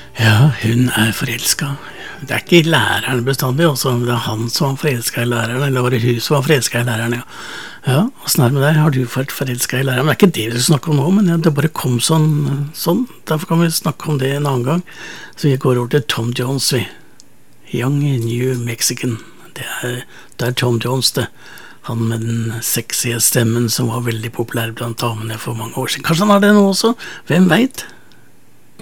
Ja, hun forelsket. Det ikke i læreren bestandig, også. Det han som var forelsket i læreren, eller var det hun som var forelsket i læreren, ja. Ja, hvordan det med deg? Har du vært forelsket i læreren? Men det ikke det vi skal snakke om nå, men ja, det bare kom sånn. Derfor kan vi snakke om det en annen gang. Så vi går over til Tom Jones, vi. Young New Mexican. Det Tom Jones, det. Han med den sexy stemmen som var veldig populær blant damene for mange år siden. Kanskje han har det nå også? Hvem vet?